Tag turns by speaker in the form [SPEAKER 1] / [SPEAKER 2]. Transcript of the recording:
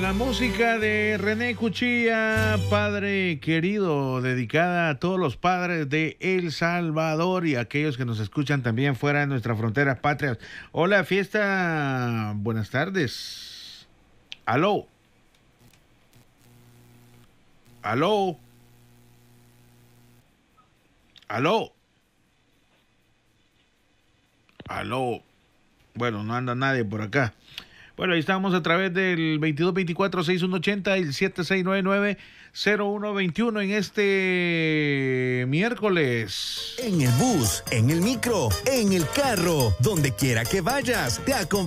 [SPEAKER 1] la música de René Cuchilla, Padre querido, dedicada a todos los padres de El Salvador y a aquellos que nos escuchan también fuera de nuestras fronteras patrias. Hola, fiesta, buenas tardes. Aló. Aló. Aló. Aló. Bueno, no anda nadie por acá. Bueno, ahí estamos a través del 2224-6180 y el 7699-0121 en este miércoles.
[SPEAKER 2] En el bus, en el micro, en el carro, donde quiera que vayas, te acompañamos.